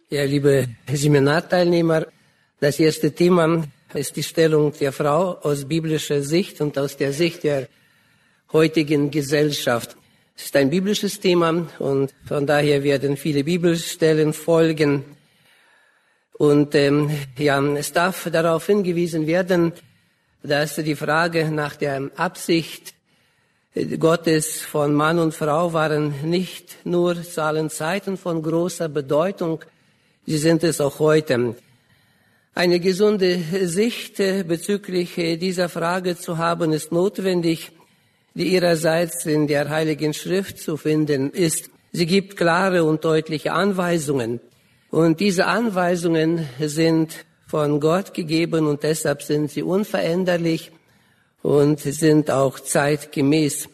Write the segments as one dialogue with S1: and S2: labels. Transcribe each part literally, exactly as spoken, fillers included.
S1: Ja, liebe Seminarteilnehmer, das erste Thema ist die Stellung der Frau aus biblischer Sicht und aus der Sicht der heutigen Gesellschaft. Es ist ein biblisches Thema und von daher werden viele Bibelstellen folgen. Und ähm, ja, es darf darauf hingewiesen werden, dass die Frage nach der Absicht Gottes von Mann und Frau waren nicht nur zu allen Zeiten von großer Bedeutung, sie sind es auch heute. Eine gesunde Sicht bezüglich dieser Frage zu haben, ist notwendig, die ihrerseits in der Heiligen Schrift zu finden ist. Sie gibt klare und deutliche Anweisungen. Und diese Anweisungen sind von Gott gegeben und deshalb sind sie unveränderlich und sind auch zeitgemäß.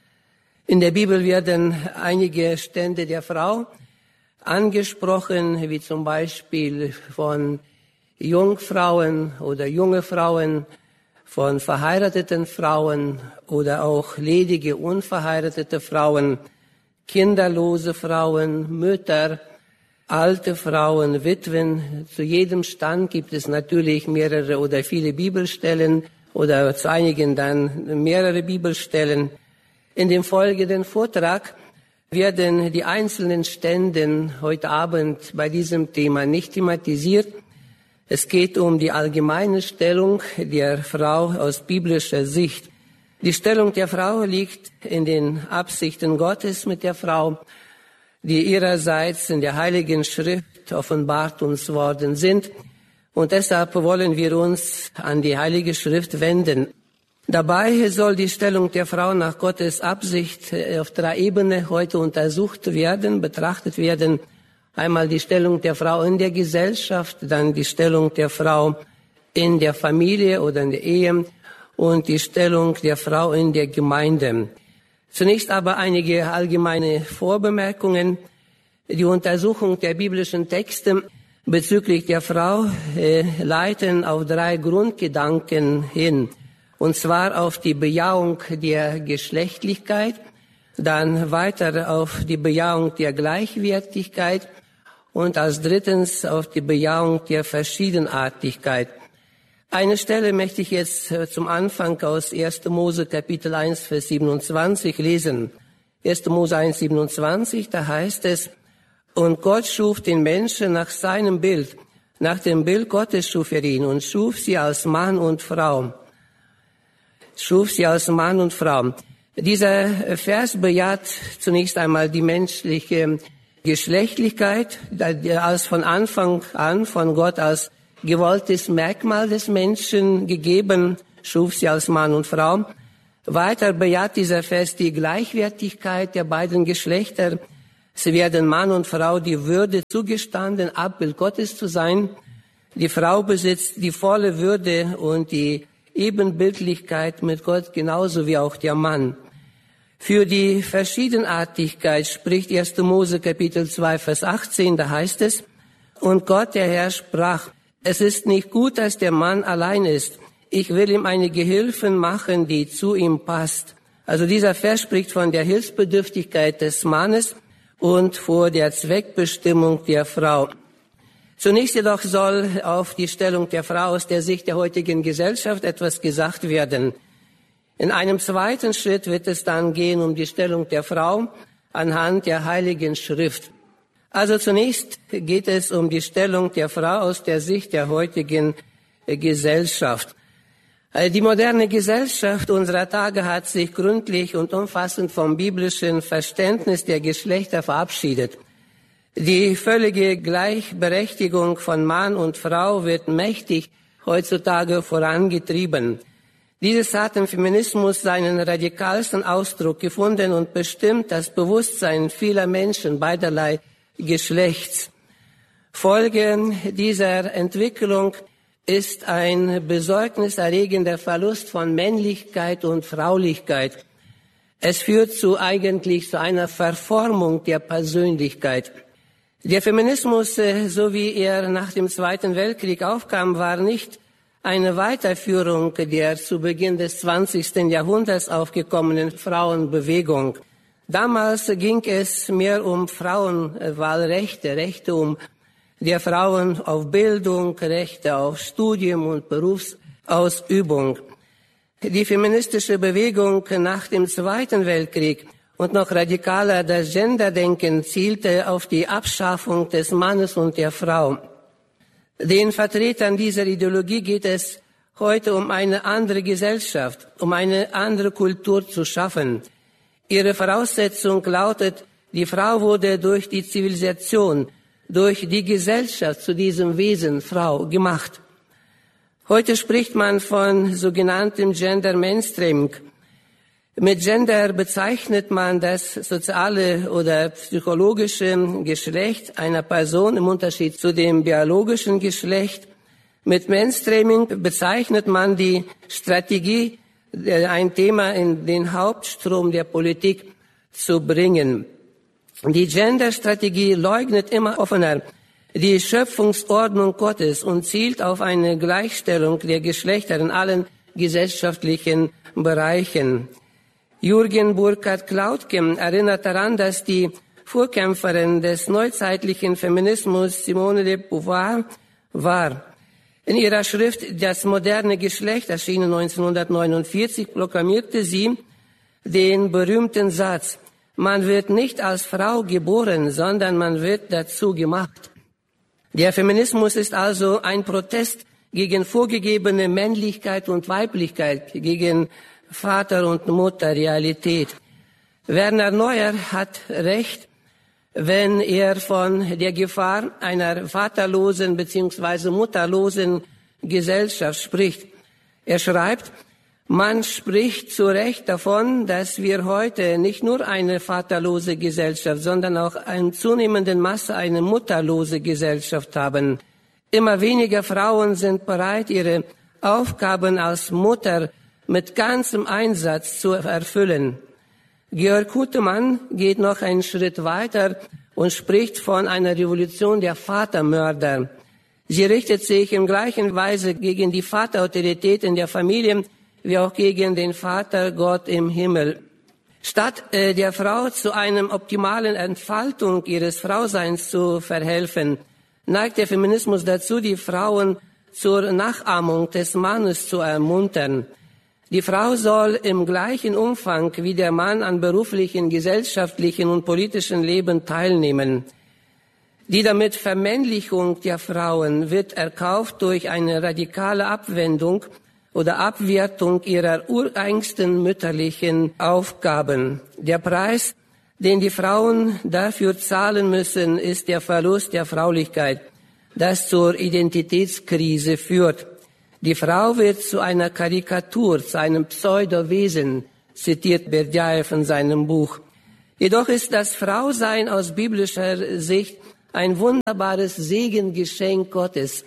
S1: In der Bibel werden einige Stände der Frau angesprochen, wie zum Beispiel von Jungfrauen oder junge Frauen, von verheirateten Frauen oder auch ledige, unverheiratete Frauen, kinderlose Frauen, Mütter, alte Frauen, Witwen. Zu jedem Stand gibt es natürlich mehrere oder viele Bibelstellen oder zu einigen dann mehrere Bibelstellen. In dem folgenden Vortrag werden die einzelnen Stände heute Abend bei diesem Thema nicht thematisiert. Es geht um die allgemeine Stellung der Frau aus biblischer Sicht. Die Stellung der Frau liegt in den Absichten Gottes mit der Frau, die ihrerseits in der Heiligen Schrift offenbart uns worden sind. Und deshalb wollen wir uns an die Heilige Schrift wenden. Dabei soll die Stellung der Frau nach Gottes Absicht auf drei Ebenen heute untersucht werden, betrachtet werden. Einmal die Stellung der Frau in der Gesellschaft, dann die Stellung der Frau in der Familie oder in der Ehe und die Stellung der Frau in der Gemeinde. Zunächst aber einige allgemeine Vorbemerkungen. Die Untersuchung der biblischen Texte bezüglich der Frau äh, leiten auf drei Grundgedanken hin. Und zwar auf die Bejahung der Geschlechtlichkeit, dann weiter auf die Bejahung der Gleichwertigkeit und als drittens auf die Bejahung der Verschiedenartigkeit. Eine Stelle möchte ich jetzt zum Anfang aus erster Mose Kapitel eins, Vers siebenundzwanzig lesen. erster Mose eins, siebenundzwanzig, da heißt es, und Gott schuf den Menschen nach seinem Bild. Nach dem Bild Gottes schuf er ihn und schuf sie als Mann und Frau. Schuf sie als Mann und Frau. Dieser Vers bejaht zunächst einmal die menschliche Geschlechtlichkeit, als von Anfang an von Gott als gewolltes Merkmal des Menschen gegeben, schuf sie als Mann und Frau. Weiter bejaht dieser Vers die Gleichwertigkeit der beiden Geschlechter. Sie werden Mann und Frau die Würde zugestanden, Abbild Gottes zu sein. Die Frau besitzt die volle Würde und die Ebenbildlichkeit mit Gott, genauso wie auch der Mann. Für die Verschiedenartigkeit spricht erster Mose Kapitel zwei, Vers achtzehn, da heißt es, und Gott, der Herr, sprach, es ist nicht gut, dass der Mann allein ist. Ich will ihm eine Gehilfin machen, die zu ihm passt. Also dieser Vers spricht von der Hilfsbedürftigkeit des Mannes und vor der Zweckbestimmung der Frau. Zunächst jedoch soll auf die Stellung der Frau aus der Sicht der heutigen Gesellschaft etwas gesagt werden. In einem zweiten Schritt wird es dann gehen um die Stellung der Frau anhand der Heiligen Schrift. Also zunächst geht es um die Stellung der Frau aus der Sicht der heutigen Gesellschaft. Die moderne Gesellschaft unserer Tage hat sich gründlich und umfassend vom biblischen Verständnis der Geschlechter verabschiedet. Die völlige Gleichberechtigung von Mann und Frau wird mächtig heutzutage vorangetrieben. Dieses hat im Feminismus seinen radikalsten Ausdruck gefunden und bestimmt das Bewusstsein vieler Menschen beiderlei Geschlechts. Folge dieser Entwicklung ist ein besorgniserregender Verlust von Männlichkeit und Fraulichkeit. Es führt zu eigentlich zu einer Verformung der Persönlichkeit. Der Feminismus, so wie er nach dem Zweiten Weltkrieg aufkam, war nicht eine Weiterführung der zu Beginn des zwanzigsten Jahrhunderts aufgekommenen Frauenbewegung. Damals ging es mehr um Frauenwahlrechte, Rechte um der Frauen auf Bildung, Rechte auf Studium und Berufsausübung. Die feministische Bewegung nach dem Zweiten Weltkrieg und noch radikaler das Genderdenken zielte auf die Abschaffung des Mannes und der Frau. Den Vertretern dieser Ideologie geht es heute um eine andere Gesellschaft, um eine andere Kultur zu schaffen. Ihre Voraussetzung lautet, die Frau wurde durch die Zivilisation, durch die Gesellschaft zu diesem Wesen Frau gemacht. Heute spricht man von sogenanntem Gender Mainstreaming. Mit Gender bezeichnet man das soziale oder psychologische Geschlecht einer Person im Unterschied zu dem biologischen Geschlecht. Mit Mainstreaming bezeichnet man die Strategie, ein Thema in den Hauptstrom der Politik zu bringen. Die Gender-Strategie leugnet immer offener die Schöpfungsordnung Gottes und zielt auf eine Gleichstellung der Geschlechter in allen gesellschaftlichen Bereichen. Jürgen Burkhard-Klautke erinnert daran, dass die Vorkämpferin des neuzeitlichen Feminismus Simone de Beauvoir war. In ihrer Schrift Das moderne Geschlecht, erschienen neunzehnhundertneunundvierzig, proklamierte sie den berühmten Satz: Man wird nicht als Frau geboren, sondern man wird dazu gemacht. Der Feminismus ist also ein Protest gegen vorgegebene Männlichkeit und Weiblichkeit, gegen Vater- und Mutterrealität. Werner Neuer hat recht, wenn er von der Gefahr einer vaterlosen bzw. mutterlosen Gesellschaft spricht. Er schreibt, man spricht zu Recht davon, dass wir heute nicht nur eine vaterlose Gesellschaft, sondern auch in zunehmendem Maße eine mutterlose Gesellschaft haben. Immer weniger Frauen sind bereit, ihre Aufgaben als Mutter mit ganzem Einsatz zu erfüllen. Georg Hutemann geht noch einen Schritt weiter und spricht von einer Revolution der Vatermörder. Sie richtet sich in gleicher Weise gegen die Vaterautorität in der Familie wie auch gegen den Vater Gott im Himmel. Statt äh, der Frau zu einer optimalen Entfaltung ihres Frauseins zu verhelfen, neigt der Feminismus dazu, die Frauen zur Nachahmung des Mannes zu ermuntern. Die Frau soll im gleichen Umfang wie der Mann an beruflichen, gesellschaftlichen und politischen Leben teilnehmen. Die damit Vermännlichung der Frauen wird erkauft durch eine radikale Abwendung oder Abwertung ihrer ureigensten mütterlichen Aufgaben. Der Preis, den die Frauen dafür zahlen müssen, ist der Verlust der Fraulichkeit, das zur Identitätskrise führt. Die Frau wird zu einer Karikatur, zu einem Pseudowesen, zitiert Berdyaev in seinem Buch. Jedoch ist das Frausein aus biblischer Sicht ein wunderbares Segengeschenk Gottes.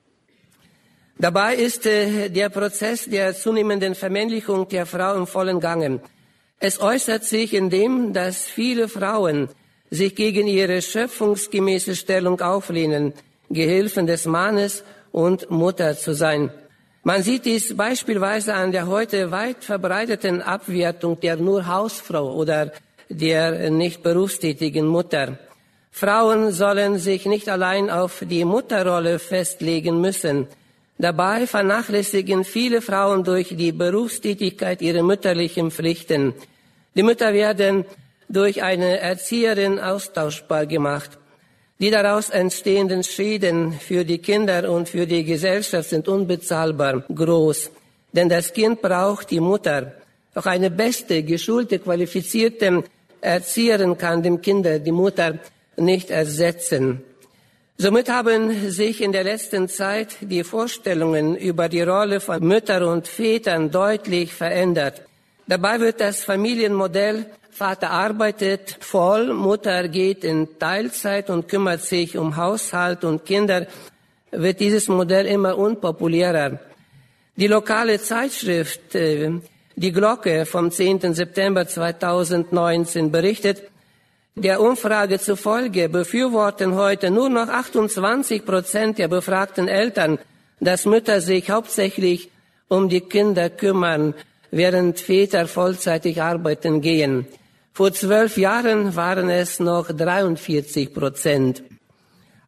S1: Dabei ist äh, der Prozess der zunehmenden Vermännlichung der Frau im vollen Gange. Es äußert sich in dem, dass viele Frauen sich gegen ihre schöpfungsgemäße Stellung auflehnen, Gehilfen des Mannes und Mutter zu sein. Man sieht dies beispielsweise an der heute weit verbreiteten Abwertung der nur Hausfrau oder der nicht berufstätigen Mutter. Frauen sollen sich nicht allein auf die Mutterrolle festlegen müssen. Dabei vernachlässigen viele Frauen durch die Berufstätigkeit ihre mütterlichen Pflichten. Die Mütter werden durch eine Erzieherin austauschbar gemacht. Die daraus entstehenden Schäden für die Kinder und für die Gesellschaft sind unbezahlbar groß. Denn das Kind braucht die Mutter. Auch eine beste, geschulte, qualifizierte Erzieherin kann dem Kind die Mutter nicht ersetzen. Somit haben sich in der letzten Zeit die Vorstellungen über die Rolle von Müttern und Vätern deutlich verändert. Dabei wird das Familienmodell Vater arbeitet voll, Mutter geht in Teilzeit und kümmert sich um Haushalt und Kinder, wird dieses Modell immer unpopulärer. Die lokale Zeitschrift Die Glocke vom zehnten September zweitausendneunzehn berichtet, der Umfrage zufolge befürworten heute nur noch achtundzwanzig Prozent der befragten Eltern, dass Mütter sich hauptsächlich um die Kinder kümmern, während Väter vollzeitig arbeiten gehen. Vor zwölf Jahren waren es noch dreiundvierzig Prozent.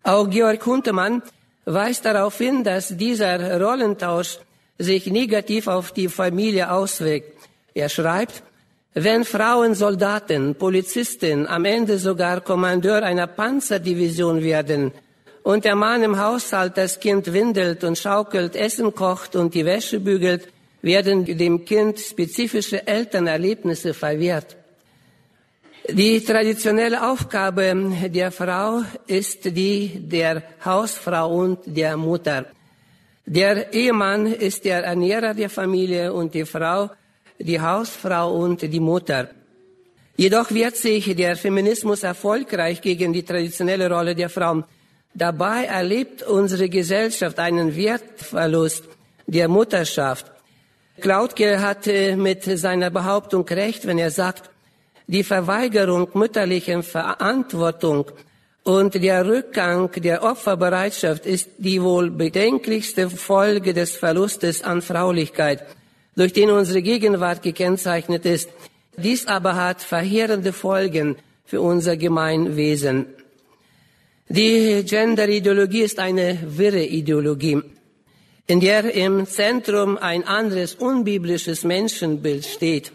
S1: Auch Georg Huntemann weist darauf hin, dass dieser Rollentausch sich negativ auf die Familie auswirkt. Er schreibt, wenn Frauen Soldaten, Polizisten, am Ende sogar Kommandeur einer Panzerdivision werden und der Mann im Haushalt das Kind windelt und schaukelt, Essen kocht und die Wäsche bügelt, werden dem Kind spezifische Elternerlebnisse verwehrt. Die traditionelle Aufgabe der Frau ist die der Hausfrau und der Mutter. Der Ehemann ist der Ernährer der Familie und die Frau die Hausfrau und die Mutter. Jedoch wehrt sich der Feminismus erfolgreich gegen die traditionelle Rolle der Frau. Dabei erlebt unsere Gesellschaft einen Wertverlust der Mutterschaft. Klautke hatte mit seiner Behauptung recht, wenn er sagt, die Verweigerung mütterlicher Verantwortung und der Rückgang der Opferbereitschaft ist die wohl bedenklichste Folge des Verlustes an Fraulichkeit, durch den unsere Gegenwart gekennzeichnet ist. Dies aber hat verheerende Folgen für unser Gemeinwesen. Die Gender-Ideologie ist eine wirre Ideologie, in der im Zentrum ein anderes unbiblisches Menschenbild steht.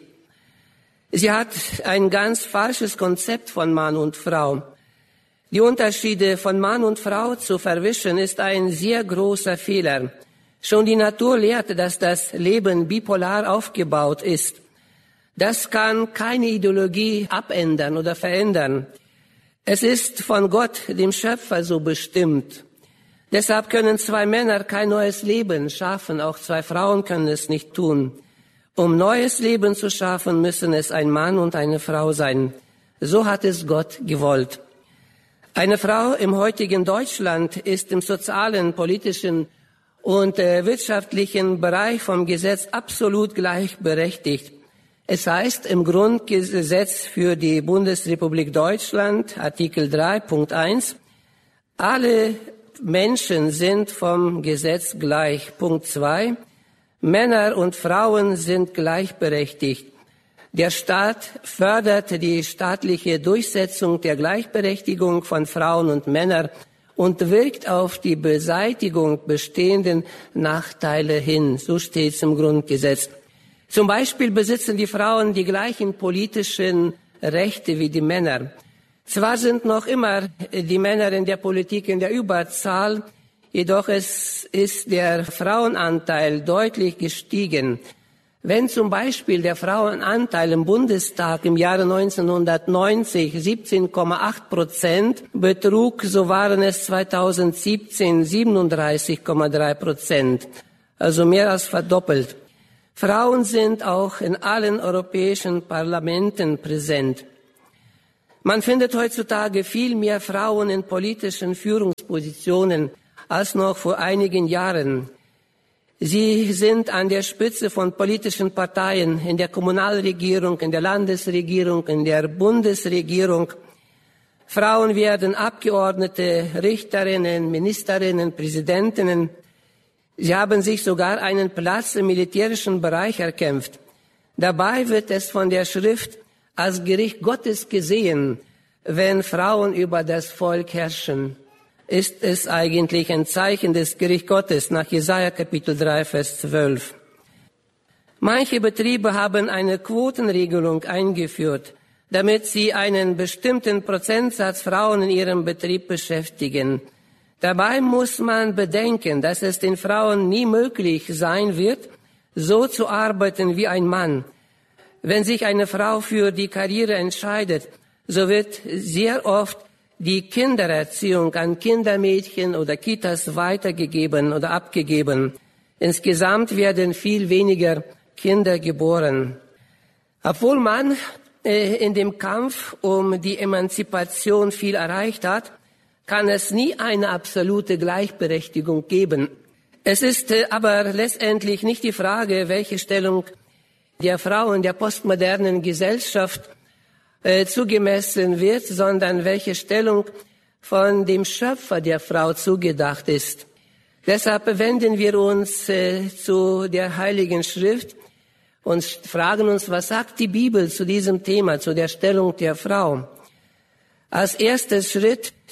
S1: Sie hat ein ganz falsches Konzept von Mann und Frau. Die Unterschiede von Mann und Frau zu verwischen, ist ein sehr großer Fehler. Schon die Natur lehrt, dass das Leben bipolar aufgebaut ist. Das kann keine Ideologie abändern oder verändern. Es ist von Gott, dem Schöpfer, so bestimmt. Deshalb können zwei Männer kein neues Leben schaffen, auch zwei Frauen können es nicht tun. Um neues Leben zu schaffen, müssen es ein Mann und eine Frau sein. So hat es Gott gewollt. Eine Frau im heutigen Deutschland ist im sozialen, politischen und äh, wirtschaftlichen Bereich vom Gesetz absolut gleichberechtigt. Es heißt im Grundgesetz für die Bundesrepublik Deutschland, Artikel drei Punkt eins, alle Menschen sind vom Gesetz gleich. Punkt zwei, Männer und Frauen sind gleichberechtigt. Der Staat fördert die staatliche Durchsetzung der Gleichberechtigung von Frauen und Männern und wirkt auf die Beseitigung bestehenden Nachteile hin. So steht es im Grundgesetz. Zum Beispiel besitzen die Frauen die gleichen politischen Rechte wie die Männer. Zwar sind noch immer die Männer in der Politik in der Überzahl, jedoch es ist der Frauenanteil deutlich gestiegen. Wenn zum Beispiel der Frauenanteil im Bundestag im Jahre neunzehnhundertneunzig siebzehn Komma acht Prozent betrug, so waren es zweitausendsiebzehn siebenunddreißig Komma drei Prozent, also mehr als verdoppelt. Frauen sind auch in allen europäischen Parlamenten präsent. Man findet heutzutage viel mehr Frauen in politischen Führungspositionen als noch vor einigen Jahren. Sie sind an der Spitze von politischen Parteien, in der Kommunalregierung, in der Landesregierung, in der Bundesregierung. Frauen werden Abgeordnete, Richterinnen, Ministerinnen, Präsidentinnen. Sie haben sich sogar einen Platz im militärischen Bereich erkämpft. Dabei wird es von der Schrift als Gericht Gottes gesehen, wenn Frauen über das Volk herrschen. Ist es eigentlich ein Zeichen des Gerichts Gottes nach Jesaja Kapitel drei, Vers zwölf. Manche Betriebe haben eine Quotenregelung eingeführt, damit sie einen bestimmten Prozentsatz Frauen in ihrem Betrieb beschäftigen. Dabei muss man bedenken, dass es den Frauen nie möglich sein wird, so zu arbeiten wie ein Mann. Wenn sich eine Frau für die Karriere entscheidet, so wird sehr oft die Kindererziehung an Kindermädchen oder Kitas weitergegeben oder abgegeben. Insgesamt werden viel weniger Kinder geboren. Obwohl man äh, in dem Kampf um die Emanzipation viel erreicht hat, kann es nie eine absolute Gleichberechtigung geben. Es ist äh, aber letztendlich nicht die Frage, welche Stellung der Frau in der postmodernen Gesellschaft Äh, zugemessen wird, sondern welche Stellung von dem Schöpfer der Frau zugedacht ist. Deshalb wenden wir uns äh, zu der Heiligen Schrift und fragen uns, was sagt die Bibel zu diesem Thema, zu der Stellung der Frau. Als erster Schritt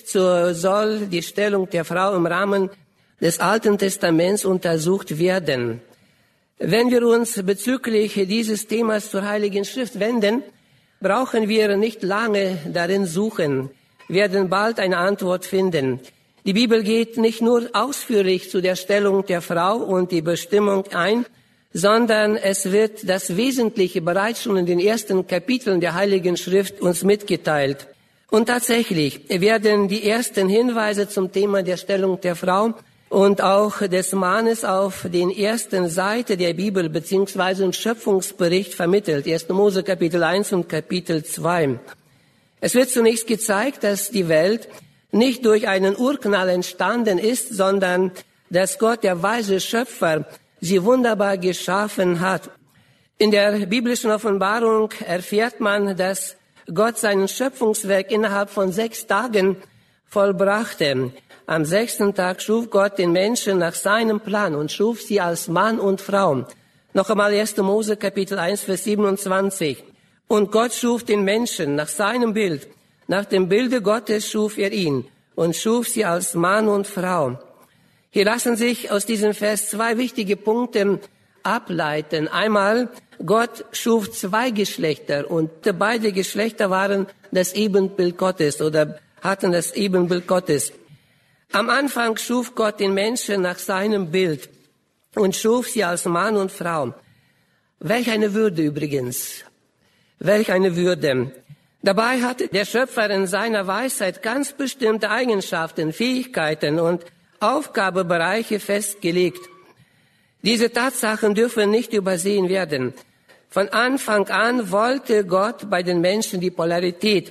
S1: so soll die Stellung der Frau im Rahmen des Alten Testaments untersucht werden. Wenn wir uns bezüglich dieses Themas zur Heiligen Schrift wenden, brauchen wir nicht lange darin suchen, werden bald eine Antwort finden. Die Bibel geht nicht nur ausführlich zu der Stellung der Frau und die Bestimmung ein, sondern es wird das Wesentliche bereits schon in den ersten Kapiteln der Heiligen Schrift uns mitgeteilt. Und tatsächlich werden die ersten Hinweise zum Thema der Stellung der Frau und auch des Mannes auf den ersten Seiten der Bibel beziehungsweise im Schöpfungsbericht vermittelt. erster Mose Kapitel eins und Kapitel zwei. Es wird zunächst gezeigt, dass die Welt nicht durch einen Urknall entstanden ist, sondern dass Gott, der weise Schöpfer, sie wunderbar geschaffen hat. In der biblischen Offenbarung erfährt man, dass Gott sein Schöpfungswerk innerhalb von sechs Tagen vollbrachte. Am sechsten Tag schuf Gott den Menschen nach seinem Plan und schuf sie als Mann und Frau. Noch einmal erster Mose Kapitel eins, Vers siebenundzwanzig. Und Gott schuf den Menschen nach seinem Bild. Nach dem Bilde Gottes schuf er ihn und schuf sie als Mann und Frau. Hier lassen sich aus diesem Vers zwei wichtige Punkte ableiten. Einmal, Gott schuf zwei Geschlechter und beide Geschlechter waren das Ebenbild Gottes oder hatten das Ebenbild Gottes. Am Anfang schuf Gott den Menschen nach seinem Bild und schuf sie als Mann und Frau. Welch eine Würde übrigens. Welch eine Würde. Dabei hatte der Schöpfer in seiner Weisheit ganz bestimmte Eigenschaften, Fähigkeiten und Aufgabebereiche festgelegt. Diese Tatsachen dürfen nicht übersehen werden. Von Anfang an wollte Gott bei den Menschen die Polarität.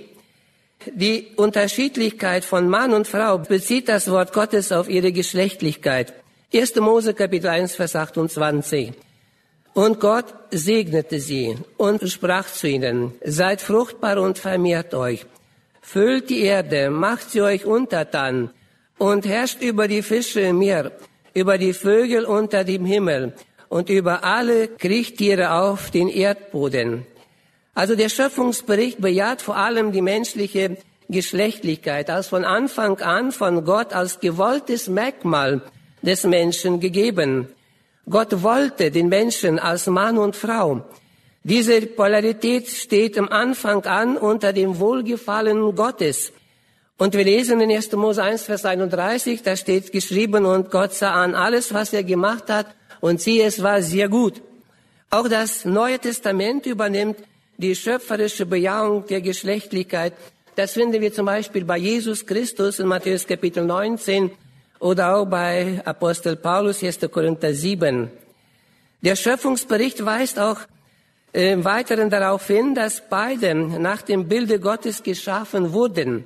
S1: Die Unterschiedlichkeit von Mann und Frau bezieht das Wort Gottes auf ihre Geschlechtlichkeit. erster Mose Kapitel eins, Vers achtundzwanzig. Und Gott segnete sie und sprach zu ihnen, seid fruchtbar und vermehrt euch. Füllt die Erde, macht sie euch untertan und herrscht über die Fische im Meer, über die Vögel unter dem Himmel und über alle Kriechtiere auf den Erdboden. Also der Schöpfungsbericht bejaht vor allem die menschliche Geschlechtlichkeit, als von Anfang an von Gott als gewolltes Merkmal des Menschen gegeben. Gott wollte den Menschen als Mann und Frau. Diese Polarität steht am Anfang an unter dem Wohlgefallen Gottes. Und wir lesen in erster Mose eins, Vers einunddreißig, da steht geschrieben, und Gott sah an alles, was er gemacht hat, und siehe, es war sehr gut. Auch das Neue Testament übernimmt die schöpferische Bejahung der Geschlechtlichkeit. Das finden wir zum Beispiel bei Jesus Christus in Matthäus Kapitel neunzehn oder auch bei Apostel Paulus, erster Korinther sieben. Der Schöpfungsbericht weist auch äh, im Weiteren darauf hin, dass beide nach dem Bilde Gottes geschaffen wurden.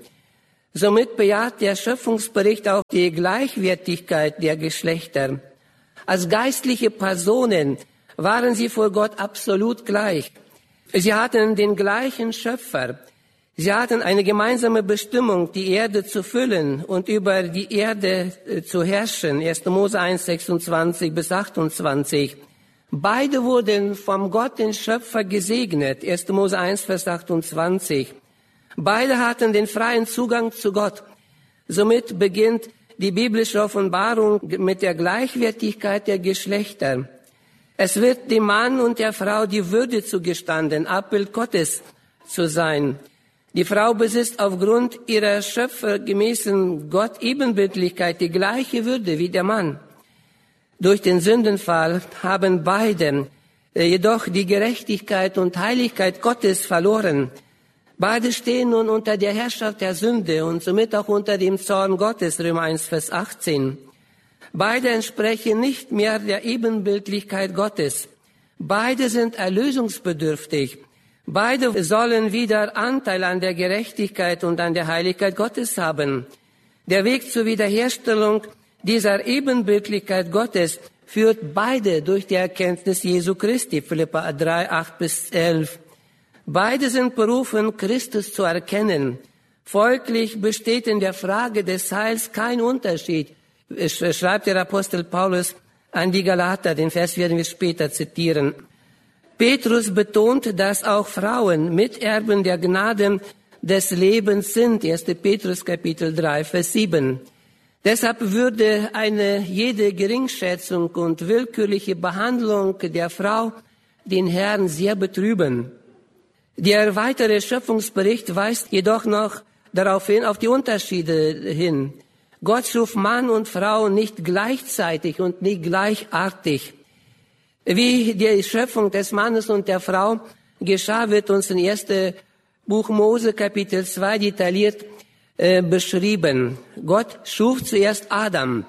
S1: Somit bejaht der Schöpfungsbericht auch die Gleichwertigkeit der Geschlechter. Als geistliche Personen waren sie vor Gott absolut gleich. Sie hatten den gleichen Schöpfer. Sie hatten eine gemeinsame Bestimmung, die Erde zu füllen und über die Erde äh, zu herrschen. erster Mose eins, sechsundzwanzig bis achtundzwanzig. Beide wurden vom Gott, den Schöpfer, gesegnet. erster Mose eins, Vers achtundzwanzig. Beide hatten den freien Zugang zu Gott. Somit beginnt die biblische Offenbarung mit der Gleichwertigkeit der Geschlechter. Es wird dem Mann und der Frau die Würde zugestanden, Abbild Gottes zu sein. Die Frau besitzt aufgrund ihrer schöpfergemäßen Gott-Ebenbildlichkeit die gleiche Würde wie der Mann. Durch den Sündenfall haben beide jedoch die Gerechtigkeit und Heiligkeit Gottes verloren. Beide stehen nun unter der Herrschaft der Sünde und somit auch unter dem Zorn Gottes, Römer eins, Vers achtzehn. Beide entsprechen nicht mehr der Ebenbildlichkeit Gottes. Beide sind erlösungsbedürftig. Beide sollen wieder Anteil an der Gerechtigkeit und an der Heiligkeit Gottes haben. Der Weg zur Wiederherstellung dieser Ebenbildlichkeit Gottes führt beide durch die Erkenntnis Jesu Christi, Philipper drei, acht bis elf. Beide sind berufen, Christus zu erkennen. Folglich besteht in der Frage des Heils kein Unterschied, schreibt der Apostel Paulus an die Galater, den Vers werden wir später zitieren. Petrus betont, dass auch Frauen Miterben der Gnade des Lebens sind. erster Petrus Kapitel drei, Vers sieben. Deshalb würde eine jede Geringschätzung und willkürliche Behandlung der Frau den Herrn sehr betrüben. Der weitere Schöpfungsbericht weist jedoch noch darauf hin, auf die Unterschiede hin. Gott schuf Mann und Frau nicht gleichzeitig und nicht gleichartig. Wie die Schöpfung des Mannes und der Frau geschah, wird uns in ersten Buch Mose Kapitel zwei detailliert äh, beschrieben. Gott schuf zuerst Adam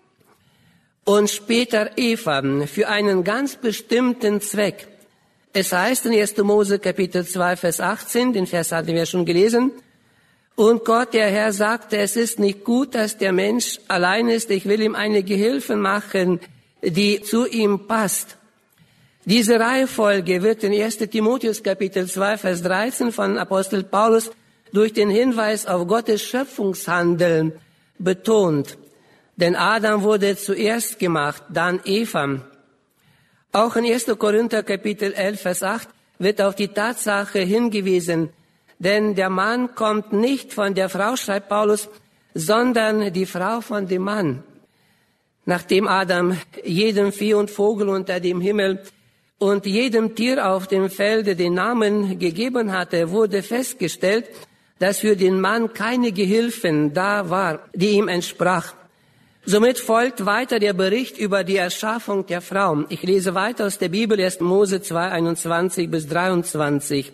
S1: und später Eva für einen ganz bestimmten Zweck. Es heißt in ersten Mose Kapitel zwei, Vers achtzehn, den Vers hatten wir schon gelesen, und Gott, der Herr, sagte, es ist nicht gut, dass der Mensch allein ist, ich will ihm eine Gehilfin machen, die zu ihm passt. Diese Reihenfolge wird in ersten Timotheus Kapitel zwei, Vers dreizehn von Apostel Paulus durch den Hinweis auf Gottes Schöpfungshandeln betont. Denn Adam wurde zuerst gemacht, dann Eva. Auch in ersten Korinther Kapitel elf, Vers acht wird auf die Tatsache hingewiesen, denn der Mann kommt nicht von der Frau, schreibt Paulus, sondern die Frau von dem Mann. Nachdem Adam jedem Vieh und Vogel unter dem Himmel und jedem Tier auf dem Felde den Namen gegeben hatte, wurde festgestellt, dass für den Mann keine Gehilfin da war, die ihm entsprach. Somit folgt weiter der Bericht über die Erschaffung der Frau. Ich lese weiter aus der Bibel, erster Mose zwei, einundzwanzig bis dreiundzwanzig.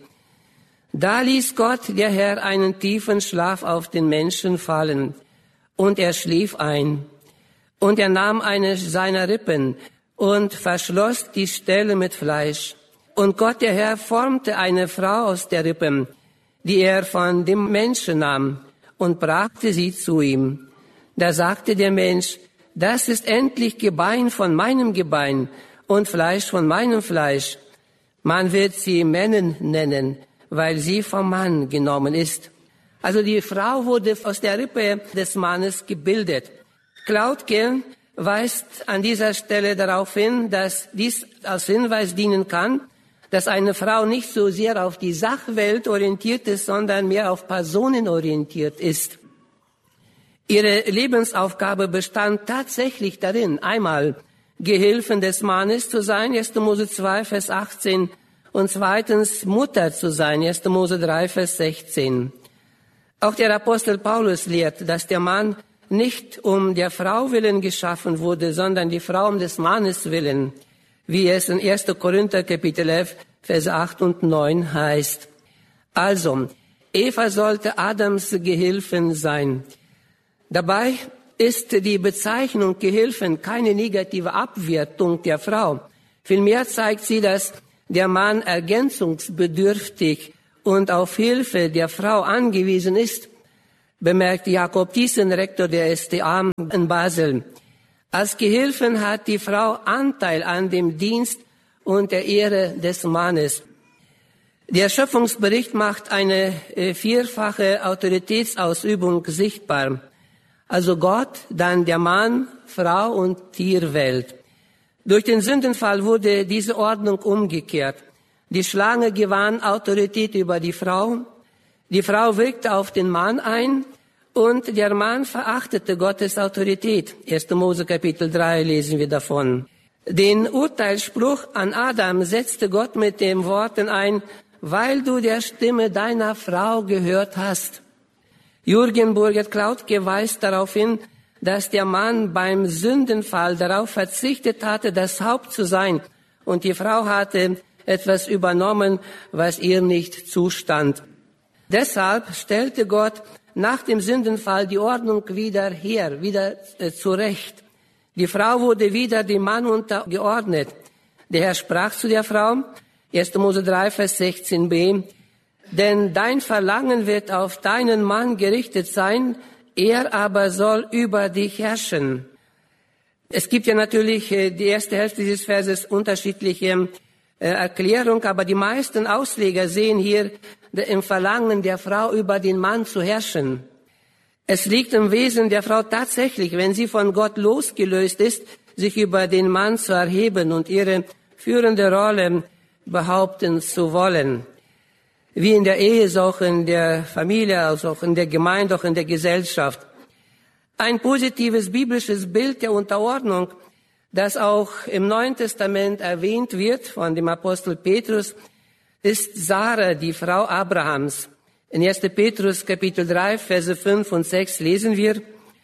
S1: Da ließ Gott, der Herr, einen tiefen Schlaf auf den Menschen fallen, und er schlief ein. Und er nahm eine seiner Rippen und verschloss die Stelle mit Fleisch. Und Gott, der Herr, formte eine Frau aus der Rippen, die er von dem Menschen nahm, und brachte sie zu ihm. Da sagte der Mensch, das ist endlich Gebein von meinem Gebein und Fleisch von meinem Fleisch. Man wird sie Männer nennen, weil sie vom Mann genommen ist. Also die Frau wurde aus der Rippe des Mannes gebildet. Klautke weist an dieser Stelle darauf hin, dass dies als Hinweis dienen kann, dass eine Frau nicht so sehr auf die Sachwelt orientiert ist, sondern mehr auf Personen orientiert ist. Ihre Lebensaufgabe bestand tatsächlich darin, einmal Gehilfen des Mannes zu sein, erster Mose zwei, Vers achtzehn, und zweitens Mutter zu sein, erster Mose drei, Vers sechzehn. Auch der Apostel Paulus lehrt, dass der Mann nicht um der Frau willen geschaffen wurde, sondern die Frau um des Mannes willen, wie es in erster Korinther Kapitel elf, Vers acht und neun heißt. Also, Eva sollte Adams Gehilfin sein. Dabei ist die Bezeichnung Gehilfin keine negative Abwertung der Frau. Vielmehr zeigt sie, dass der Mann ergänzungsbedürftig und auf Hilfe der Frau angewiesen ist, bemerkt Jakob Thiessen, Rektor der S T A in Basel. Als Gehilfin hat die Frau Anteil an dem Dienst und der Ehre des Mannes. Der Schöpfungsbericht macht eine vierfache Autoritätsausübung sichtbar. Also Gott, dann der Mann, Frau und Tierwelt. Durch den Sündenfall wurde diese Ordnung umgekehrt. Die Schlange gewann Autorität über die Frau, die Frau wirkte auf den Mann ein und der Mann verachtete Gottes Autorität. erster Mose Kapitel drei lesen wir davon. Den Urteilsspruch an Adam setzte Gott mit den Worten ein, weil du der Stimme deiner Frau gehört hast. Jürgen Burgert-Klautke weist darauf hin, dass der Mann beim Sündenfall darauf verzichtet hatte, das Haupt zu sein, und die Frau hatte etwas übernommen, was ihr nicht zustand. Deshalb stellte Gott nach dem Sündenfall die Ordnung wieder her, wieder äh, zurecht. Die Frau wurde wieder dem Mann untergeordnet. Der Herr sprach zu der Frau, erster Mose drei, Vers sechzehn b, denn dein Verlangen wird auf deinen Mann gerichtet sein, er aber soll über dich herrschen. Es gibt ja natürlich äh, die erste Hälfte dieses Verses unterschiedliche äh, Erklärung, aber die meisten Ausleger sehen hier im Verlangen der Frau über den Mann zu herrschen. Es liegt im Wesen der Frau tatsächlich, wenn sie von Gott losgelöst ist, sich über den Mann zu erheben und ihre führende Rolle behaupten zu wollen. wie in der Ehe, so auch in der Familie, also auch in der Gemeinde, auch in der Gesellschaft. Ein positives biblisches Bild der Unterordnung, das auch im Neuen Testament erwähnt wird von dem Apostel Petrus, ist Sarah, die Frau Abrahams. In erster Petrus Kapitel drei, Verse fünf und sechs lesen wir: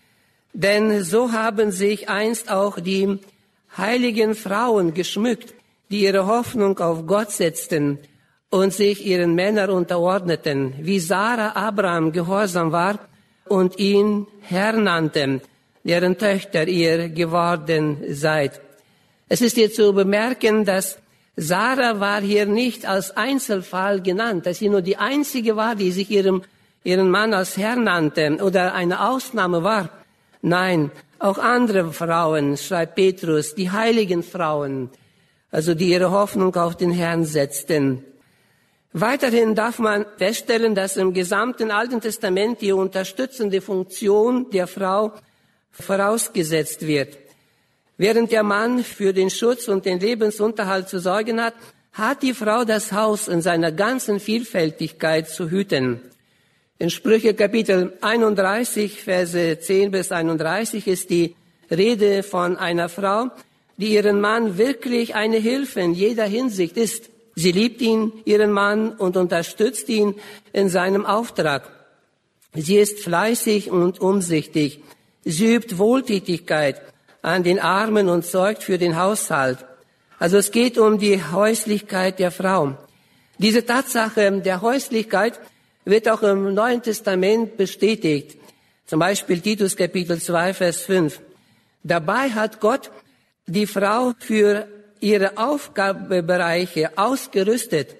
S1: Denn so haben sich einst auch die heiligen Frauen geschmückt, die ihre Hoffnung auf Gott setzten und sich ihren Männern unterordneten, wie Sarah Abraham gehorsam war und ihn Herr nannte, deren Töchter ihr geworden seid. Es ist hier zu bemerken, dass Sarah war hier nicht als Einzelfall genannt, dass sie nur die einzige war, die sich ihrem, ihren Mann als Herr nannte oder eine Ausnahme war. Nein, auch andere Frauen, schreibt Petrus, die heiligen Frauen, also die ihre Hoffnung auf den Herrn setzten. Weiterhin darf man feststellen, dass im gesamten Alten Testament die unterstützende Funktion der Frau vorausgesetzt wird. Während der Mann für den Schutz und den Lebensunterhalt zu sorgen hat, hat die Frau das Haus in seiner ganzen Vielfältigkeit zu hüten. In Sprüche Kapitel einunddreißig, Verse zehn bis einunddreißig ist die Rede von einer Frau, die ihren Mann wirklich eine Hilfe in jeder Hinsicht ist. Sie liebt ihn, ihren Mann, und unterstützt ihn in seinem Auftrag. Sie ist fleißig und umsichtig. Sie übt Wohltätigkeit an den Armen und sorgt für den Haushalt. Also es geht um die Häuslichkeit der Frau. Diese Tatsache der Häuslichkeit wird auch im Neuen Testament bestätigt. Zum Beispiel Titus Kapitel zwei, Vers fünf. Dabei hat Gott die Frau für ihre Aufgabenbereiche ausgerüstet.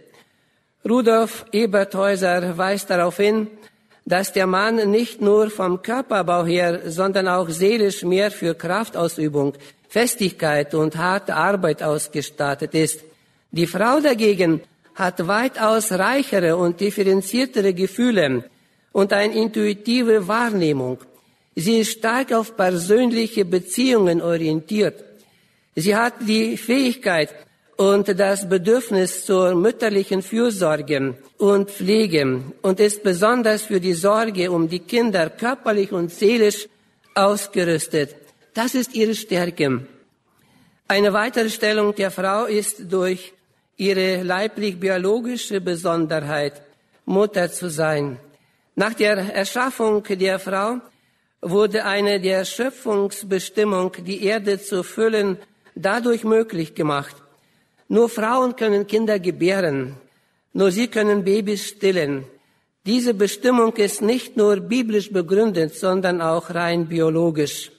S1: Rudolf Eberthäuser weist darauf hin, dass der Mann nicht nur vom Körperbau her, sondern auch seelisch mehr für Kraftausübung, Festigkeit und harte Arbeit ausgestattet ist. Die Frau dagegen hat weitaus reichere und differenziertere Gefühle und eine intuitive Wahrnehmung. Sie ist stark auf persönliche Beziehungen orientiert. Sie hat die Fähigkeit und das Bedürfnis zur mütterlichen Fürsorge und Pflege und ist besonders für die Sorge um die Kinder körperlich und seelisch ausgerüstet. Das ist ihre Stärke. Eine weitere Stellung der Frau ist durch ihre leiblich-biologische Besonderheit, Mutter zu sein. Nach der Erschaffung der Frau wurde eine der Schöpfungsbestimmung, die Erde zu füllen, dadurch möglich gemacht. Nur Frauen können Kinder gebären, nur sie können Babys stillen. Diese Bestimmung ist nicht nur biblisch begründet, sondern auch rein biologisch.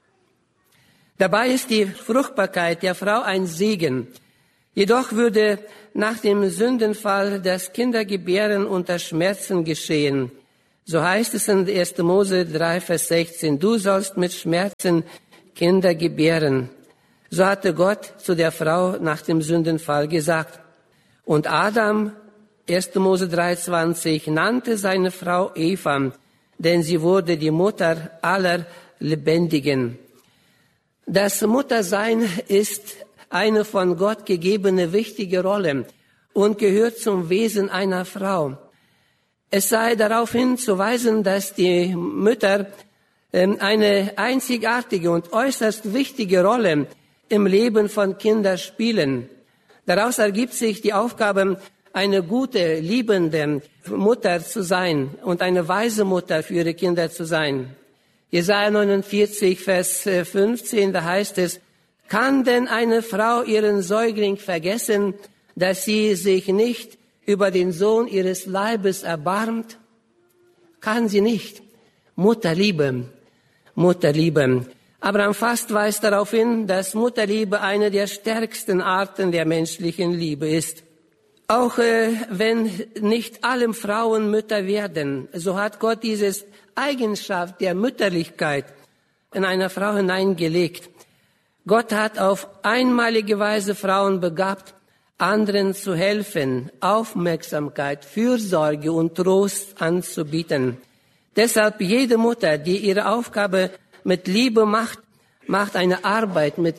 S1: Dabei ist die Fruchtbarkeit der Frau ein Segen. Jedoch würde nach dem Sündenfall das Kindergebären unter Schmerzen geschehen. So heißt es in erster Mose drei, Vers sechzehn, du sollst mit Schmerzen Kinder gebären. So hatte Gott zu der Frau nach dem Sündenfall gesagt. Und Adam, erster Mose drei, zwanzig, nannte seine Frau Eva, denn sie wurde die Mutter aller Lebendigen. Das Muttersein ist eine von Gott gegebene wichtige Rolle und gehört zum Wesen einer Frau. Es sei darauf hinzuweisen, dass die Mütter eine einzigartige und äußerst wichtige Rolle im Leben von Kindern spielen. Daraus ergibt sich die Aufgabe, eine gute, liebende Mutter zu sein und eine weise Mutter für ihre Kinder zu sein. Jesaja neunundvierzig, Vers fünfzehn, da heißt es, kann denn eine Frau ihren Säugling vergessen, dass sie sich nicht über den Sohn ihres Leibes erbarmt? Kann sie nicht. Mutterliebe, Mutterliebe. Abraham Fast weist darauf hin, dass Mutterliebe eine der stärksten Arten der menschlichen Liebe ist. Auch äh, wenn nicht alle Frauen Mütter werden, so hat Gott diese Eigenschaft der Mütterlichkeit in einer Frau hineingelegt. Gott hat auf einmalige Weise Frauen begabt, anderen zu helfen, Aufmerksamkeit, Fürsorge und Trost anzubieten. Deshalb jede Mutter, die ihre Aufgabe mit Liebe macht, macht eine Arbeit mit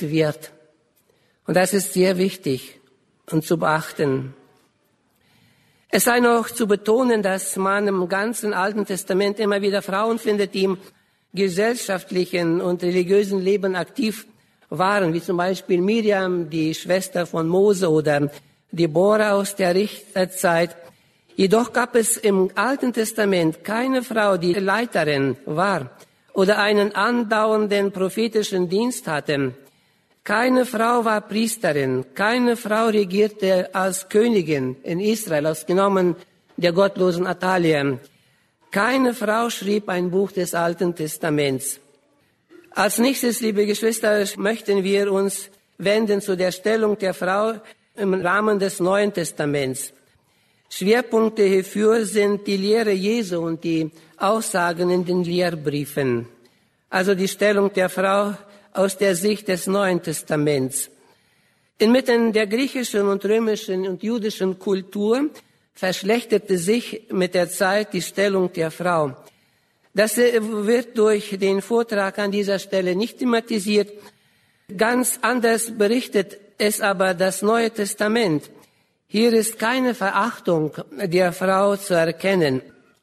S1: Ewigkeitswert. Und das ist sehr wichtig und zu beachten. Es sei noch zu betonen, dass man im ganzen Alten Testament immer wieder Frauen findet, die im gesellschaftlichen und religiösen Leben aktiv waren, wie zum Beispiel Miriam, die Schwester von Mose, oder Deborah aus der Richterzeit. Jedoch gab es im Alten Testament keine Frau, die Leiterin war oder einen andauernden prophetischen Dienst hatte. Keine Frau war Priesterin, keine Frau regierte als Königin in Israel, ausgenommen der gottlosen Athalia. Keine Frau schrieb ein Buch des Alten Testaments. Als nächstes, liebe Geschwister, möchten wir uns wenden zu der Stellung der Frau im Rahmen des Neuen Testaments. Schwerpunkte hierfür sind die Lehre Jesu und die Aussagen in den Lehrbriefen. Also die Stellung der Frau aus der Sicht des Neuen Testaments. Inmitten der griechischen und römischen und jüdischen Kultur verschlechterte sich mit der Zeit die Stellung der Frau. Das wird durch den Vortrag an dieser Stelle nicht thematisiert. Ganz anders berichtet es aber das Neue Testament. Hier ist keine Verachtung der Frau zu erkennen.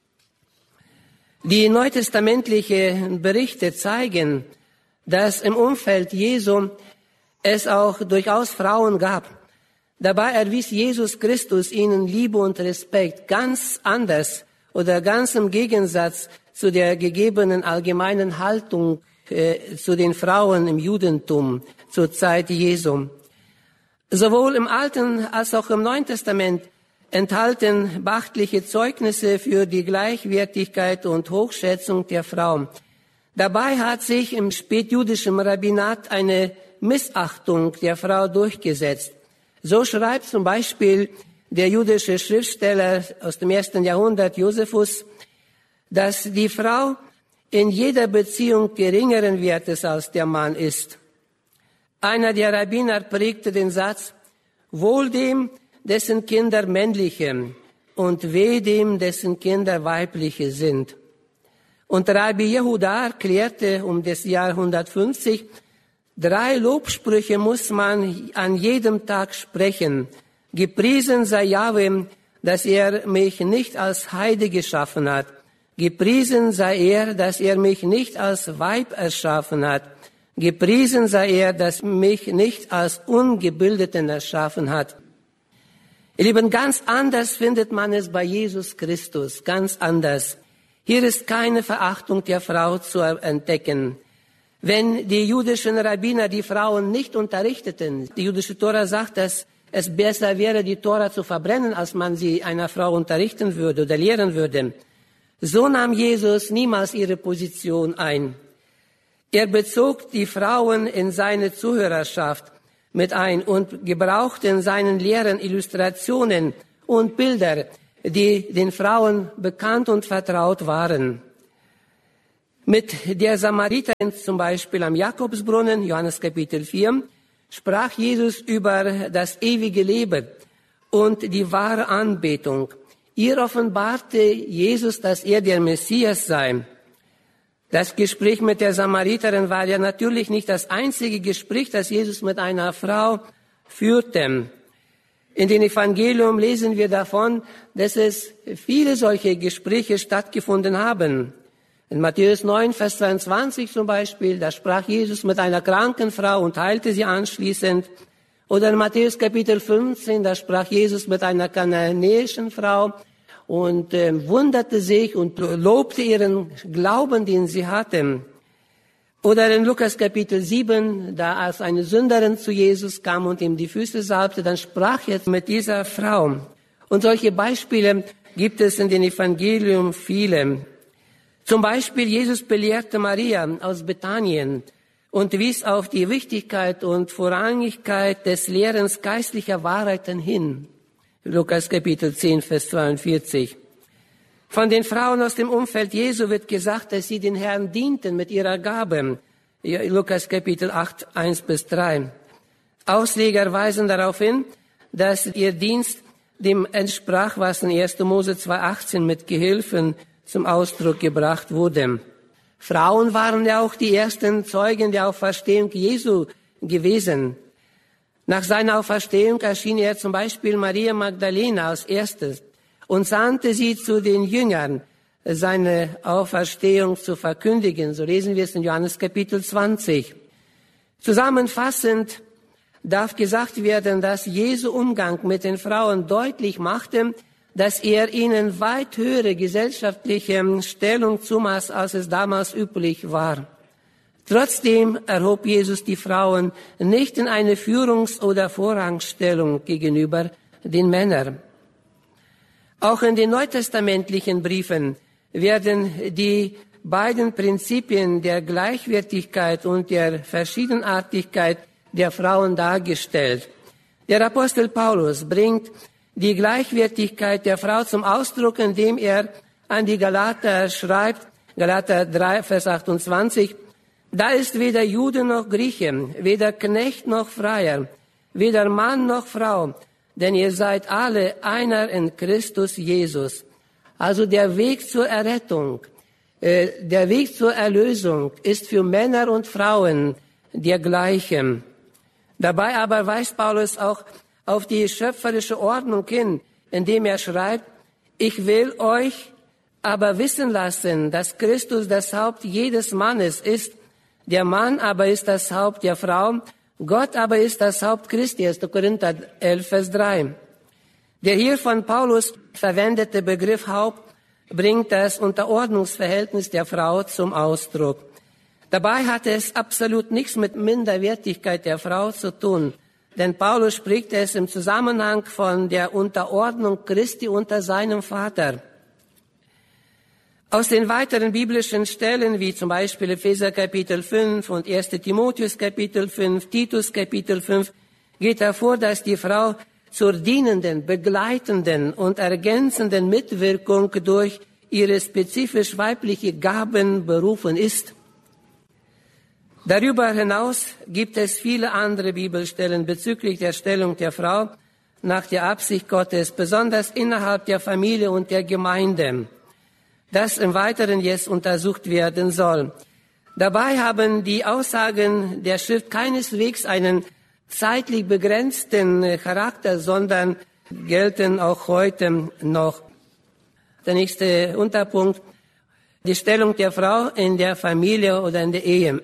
S1: Die neutestamentlichen Berichte zeigen, dass im Umfeld Jesu es auch durchaus Frauen gab. Dabei erwies Jesus Christus ihnen Liebe und Respekt ganz anders oder ganz im Gegensatz zu der gegebenen allgemeinen Haltung äh, zu den Frauen im Judentum zur Zeit Jesu. Sowohl im Alten als auch im Neuen Testament enthalten beachtliche Zeugnisse für die Gleichwertigkeit und Hochschätzung der Frau. Dabei hat sich im spätjüdischen Rabbinat eine Missachtung der Frau durchgesetzt. So schreibt zum Beispiel der jüdische Schriftsteller aus dem ersten Jahrhundert, Josephus, dass die Frau in jeder Beziehung geringeren Wertes als der Mann ist. Einer der Rabbiner prägte den Satz: Wohl dem, dessen Kinder männliche, und weh dem, dessen Kinder weibliche sind. Und Rabbi Jehuda erklärte um das Jahr hundertfünfzig, drei Lobsprüche muss man an jedem Tag sprechen. Gepriesen sei Jahwe, dass er mich nicht als Heide geschaffen hat. Gepriesen sei er, dass er mich nicht als Weib erschaffen hat. Gepriesen sei er, dass mich nicht als Ungebildeten erschaffen hat. Ihr Lieben, ganz anders findet man es bei Jesus Christus, ganz anders. Hier ist keine Verachtung der Frau zu entdecken. Wenn die jüdischen Rabbiner die Frauen nicht unterrichteten, die jüdische Tora sagt, dass es besser wäre, die Tora zu verbrennen, als man sie einer Frau unterrichten würde oder lehren würde. So nahm Jesus niemals ihre Position ein. Er bezog die Frauen in seine Zuhörerschaft mit ein und gebrauchte in seinen Lehren Illustrationen und Bilder, die den Frauen bekannt und vertraut waren. Mit der Samariterin zum Beispiel am Jakobsbrunnen, Johannes Kapitel vier, sprach Jesus über das ewige Leben und die wahre Anbetung. Ihr offenbarte Jesus, dass er der Messias sei. Das Gespräch mit der Samariterin war ja natürlich nicht das einzige Gespräch, das Jesus mit einer Frau führte. In den Evangelium lesen wir davon, dass es viele solche Gespräche stattgefunden haben. In Matthäus neun, Vers zweiundzwanzig zum Beispiel, da sprach Jesus mit einer kranken Frau und heilte sie anschließend. Oder in Matthäus Kapitel fünfzehn, da sprach Jesus mit einer kananäischen Frau und äh, wunderte sich und lobte ihren Glauben, den sie hatte. Oder in Lukas Kapitel sieben, da als eine Sünderin zu Jesus kam und ihm die Füße salbte, dann sprach er mit dieser Frau. Und solche Beispiele gibt es in den Evangelium viele. Zum Beispiel, Jesus belehrte Maria aus Bethanien und wies auf die Wichtigkeit und Vorrangigkeit des Lehrens geistlicher Wahrheiten hin. Lukas Kapitel zehn, Vers zweiundvierzig. Von den Frauen aus dem Umfeld Jesu wird gesagt, dass sie den Herrn dienten mit ihrer Gabe. Lukas Kapitel acht, eins bis drei. Ausleger weisen darauf hin, dass ihr Dienst dem entsprach, was in erster Mose zwei, achtzehn mit Gehilfen zum Ausdruck gebracht wurde. Frauen waren ja auch die ersten Zeugen der Auferstehung Jesu gewesen. Nach seiner Auferstehung erschien er zum Beispiel Maria Magdalena als erstes. und sandte sie zu den Jüngern, seine Auferstehung zu verkündigen. So lesen wir es in Johannes Kapitel zwanzig. Zusammenfassend darf gesagt werden, dass Jesu Umgang mit den Frauen deutlich machte, dass er ihnen weit höhere gesellschaftliche Stellung zumaß, als es damals üblich war. Trotzdem erhob Jesus die Frauen nicht in eine Führungs- oder Vorrangstellung gegenüber den Männern. Auch in den neutestamentlichen Briefen werden die beiden Prinzipien der Gleichwertigkeit und der Verschiedenartigkeit der Frauen dargestellt. Der Apostel Paulus bringt die Gleichwertigkeit der Frau zum Ausdruck, indem er an die Galater schreibt, Galater drei, Vers achtundzwanzig, da ist weder Jude noch Grieche, weder Knecht noch Freier, weder Mann noch Frau, denn ihr seid alle einer in Christus Jesus. Also der Weg zur Errettung, äh, der Weg zur Erlösung ist für Männer und Frauen der gleiche. Dabei aber weist Paulus auch auf die schöpferische Ordnung hin, indem er schreibt, ich will euch aber wissen lassen, dass Christus das Haupt jedes Mannes ist, der Mann aber ist das Haupt der Frau, Gott aber ist das Haupt Christi, erster Korinther elf, Vers drei. Der hier von Paulus verwendete Begriff Haupt bringt das Unterordnungsverhältnis der Frau zum Ausdruck. Dabei hat es absolut nichts mit Minderwertigkeit der Frau zu tun, denn Paulus spricht es im Zusammenhang von der Unterordnung Christi unter seinem Vater. Aus den weiteren biblischen Stellen, wie zum Beispiel Epheser Kapitel fünf und erster Timotheus Kapitel fünf, Titus Kapitel fünf, geht hervor, dass die Frau zur dienenden, begleitenden und ergänzenden Mitwirkung durch ihre spezifisch weibliche Gaben berufen ist. Darüber hinaus gibt es viele andere Bibelstellen bezüglich der Stellung der Frau nach der Absicht Gottes, besonders innerhalb der Familie und der Gemeinde, das im Weiteren jetzt untersucht werden soll. Dabei haben die Aussagen der Schrift keineswegs einen zeitlich begrenzten Charakter, sondern gelten auch heute noch. Der nächste Unterpunkt, die Stellung der Frau in der Familie oder in der Ehe.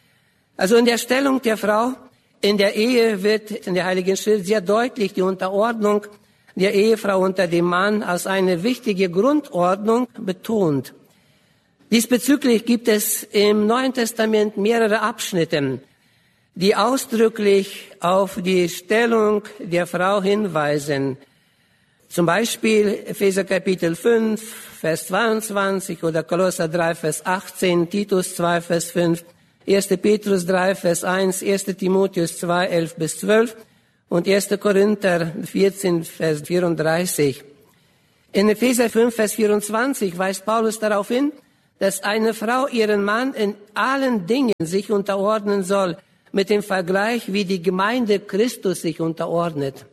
S1: Also in der Stellung der Frau in der Ehe wird in der Heiligen Schrift sehr deutlich die Unterordnung der Ehefrau unter dem Mann als eine wichtige Grundordnung betont. Diesbezüglich gibt es im Neuen Testament mehrere Abschnitte, die ausdrücklich auf die Stellung der Frau hinweisen. Zum Beispiel Epheser Kapitel fünf, Vers zweiundzwanzig oder Kolosser drei, Vers achtzehn, Titus zwei, Vers fünf, erster Petrus drei, Vers eins, erster Timotheus zwei, elf bis zwölf und erster Korinther vierzehn, Vers vierunddreißig. In Epheser fünf, Vers vierundzwanzig weist Paulus darauf hin, dass eine Frau ihren Mann in allen Dingen sich unterordnen soll, mit dem Vergleich, wie die Gemeinde Christus sich unterordnet.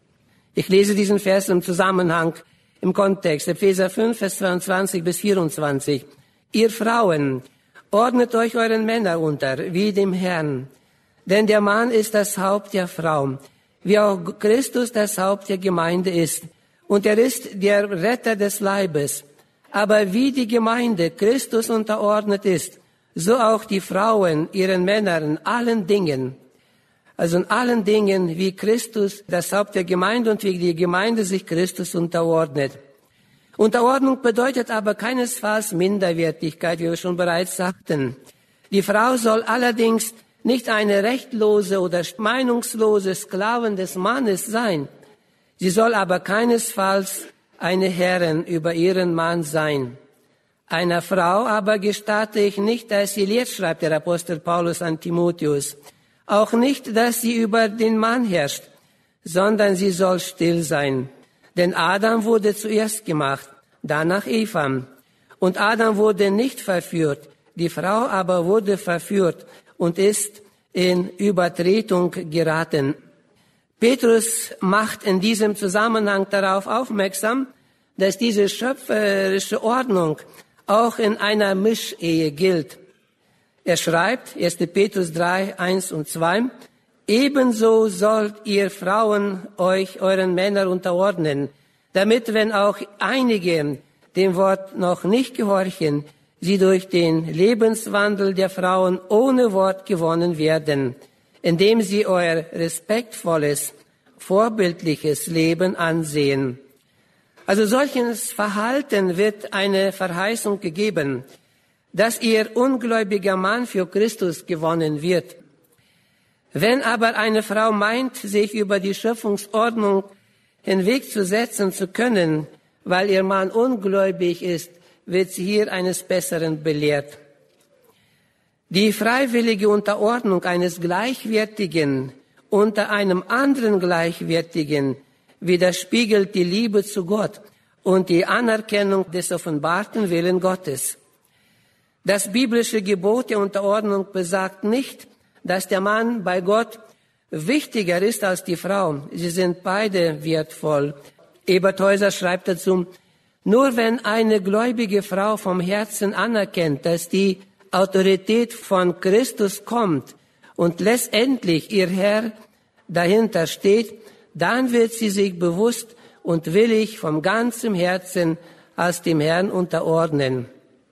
S1: Ich lese diesen Vers im Zusammenhang, im Kontext. Epheser fünf, Vers zweiundzwanzig bis vierundzwanzig. Ihr Frauen, ordnet euch euren Männern unter, wie dem Herrn. Denn der Mann ist das Haupt der Frau, wie auch Christus das Haupt der Gemeinde ist. Und er ist der Retter des Leibes. Aber wie die Gemeinde Christus unterordnet ist, so auch die Frauen ihren Männern in allen Dingen. Also in allen Dingen, wie Christus das Haupt der Gemeinde und wie die Gemeinde sich Christus unterordnet. Unterordnung bedeutet aber keinesfalls Minderwertigkeit, wie wir schon bereits sagten. Die Frau soll allerdings nicht eine rechtlose oder meinungslose Sklavin des Mannes sein. Sie soll aber keinesfalls eine Herrin über ihren Mann sein. Einer Frau aber gestatte ich nicht, dass sie lehrt, schreibt der Apostel Paulus an Timotheus. Auch nicht, dass sie über den Mann herrscht, sondern sie soll still sein. Denn Adam wurde zuerst gemacht, danach Eva. Und Adam wurde nicht verführt, die Frau aber wurde verführt und ist in Übertretung geraten. Petrus macht in diesem Zusammenhang darauf aufmerksam, dass diese schöpferische Ordnung auch in einer Mischehe gilt. Er schreibt, erster Petrus drei, eins und zwei, ebenso sollt ihr Frauen euch euren Männern unterordnen, damit, wenn auch einige dem Wort noch nicht gehorchen, sie durch den Lebenswandel der Frauen ohne Wort gewonnen werden, indem sie euer respektvolles, vorbildliches Leben ansehen. Also solches Verhalten wird eine Verheißung gegeben, dass ihr ungläubiger Mann für Christus gewonnen wird. Wenn aber eine Frau meint, sich über die Schöpfungsordnung hinwegzusetzen zu können, weil ihr Mann ungläubig ist, wird sie hier eines Besseren belehrt. Die freiwillige Unterordnung eines Gleichwertigen unter einem anderen Gleichwertigen widerspiegelt die Liebe zu Gott und die Anerkennung des offenbarten Willen Gottes. Das biblische Gebot der Unterordnung besagt nicht, dass der Mann bei Gott wichtiger ist als die Frau. Sie sind beide wertvoll. Ebert Häuser schreibt dazu, nur wenn eine gläubige Frau vom Herzen anerkennt, dass die Autorität von Christus kommt und letztendlich ihr Herr dahinter steht, dann wird sie sich bewusst und willig vom ganzen Herzen als dem Herrn unterordnen.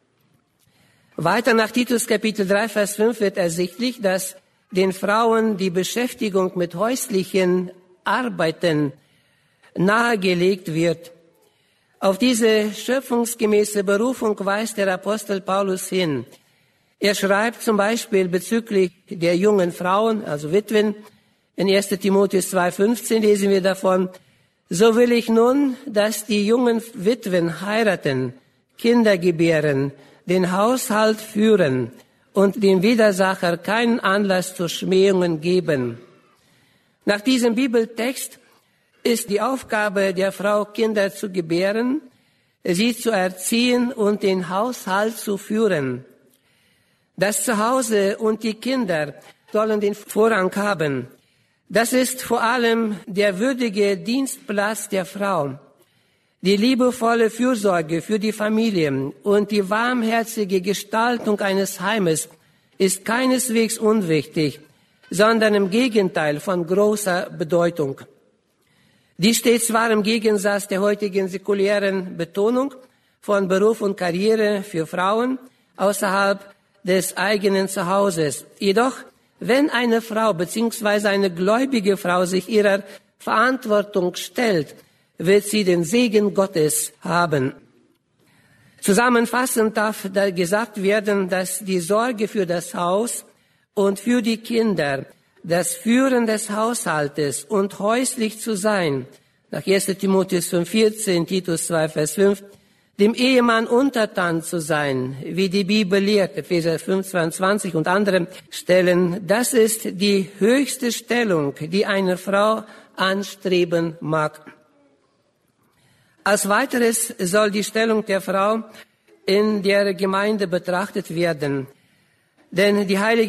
S1: Weiter nach Titus Kapitel drei, Vers fünf wird ersichtlich, dass den Frauen die Beschäftigung mit häuslichen Arbeiten nahegelegt wird. Auf diese schöpfungsgemäße Berufung weist der Apostel Paulus hin. Er schreibt zum Beispiel bezüglich der jungen Frauen, also Witwen, in erster Timotheus zwei, fünfzehn lesen wir davon, so will ich nun, dass die jungen Witwen heiraten, Kinder gebären, den Haushalt führen und dem Widersacher keinen Anlass zu Schmähungen geben. Nach diesem Bibeltext ist die Aufgabe der Frau, Kinder zu gebären, sie zu erziehen und den Haushalt zu führen. Das Zuhause und die Kinder sollen den Vorrang haben. Das ist vor allem der würdige Dienstplatz der Frau. Die liebevolle Fürsorge für die Familie und die warmherzige Gestaltung eines Heimes ist keineswegs unwichtig, sondern im Gegenteil von großer Bedeutung. Dies steht zwar im Gegensatz der heutigen säkulären Betonung von Beruf und Karriere für Frauen außerhalb des eigenen Zuhauses. Jedoch, wenn eine Frau bzw. eine gläubige Frau sich ihrer Verantwortung stellt, wird sie den Segen Gottes haben. Zusammenfassend darf da gesagt werden, dass die Sorge für das Haus und für die Kinder, das Führen des Haushaltes und häuslich zu sein, nach erster Timotheus fünf, vierzehn, Titus zwei, Vers fünf, dem Ehemann untertan zu sein, wie die Bibel lehrt, Epheser fünf, zweiundzwanzig und andere Stellen, das ist die höchste Stellung, die eine Frau anstreben mag. Als weiteres soll die Stellung der Frau in der Gemeinde betrachtet werden, denn die Heilige